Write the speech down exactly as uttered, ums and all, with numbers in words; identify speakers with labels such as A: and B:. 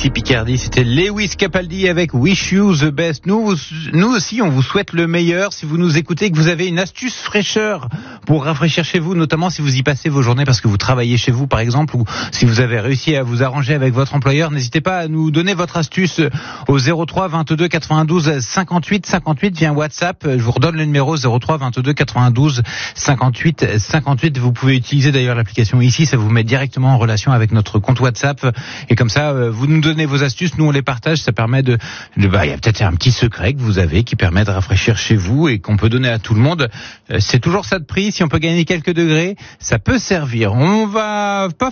A: Ici Picardie, c'était Lewis Capaldi avec Wish You the Best. Nous, nous aussi, on vous souhaite le meilleur. Si vous nous écoutez et que vous avez une astuce fraîcheur pour rafraîchir chez vous, notamment si vous y passez vos journées parce que vous travaillez chez vous, par exemple, ou si vous avez réussi à vous arranger avec votre employeur, n'hésitez pas à nous donner votre astuce au zéro trois vingt-deux quatre-vingt-douze cinquante-huit cinquante-huit via WhatsApp. Je vous redonne le numéro zéro trois vingt-deux quatre-vingt-douze cinquante-huit cinquante-huit. Vous pouvez utiliser d'ailleurs l'application ici, ça vous met directement en relation avec notre compte WhatsApp. Et comme ça, vous nous donnez vos astuces, nous on les partage, ça permet de, de bah, il y a peut-être un petit secret que vous avez qui permet de rafraîchir chez vous et qu'on peut donner à tout le monde. C'est toujours ça de prix, si on peut gagner quelques degrés, ça peut servir. On va pas